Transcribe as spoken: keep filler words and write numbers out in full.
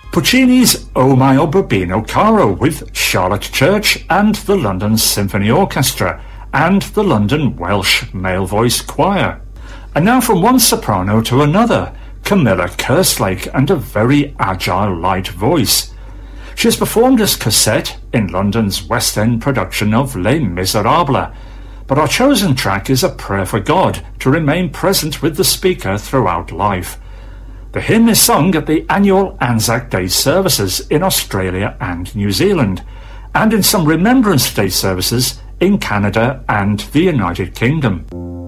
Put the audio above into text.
Puccini's O Mio Babbino Caro with Charlotte Church and the London Symphony Orchestra and the London Welsh Male Voice Choir. And now from one soprano to another, Camilla Kerslake and a very agile light voice. She has performed as Cosette in London's West End production of Les Miserables, but our chosen track is a prayer for God to remain present with the speaker throughout life. The hymn is sung at the annual Anzac Day services in Australia and New Zealand, and in some Remembrance Day services in Canada and the United Kingdom.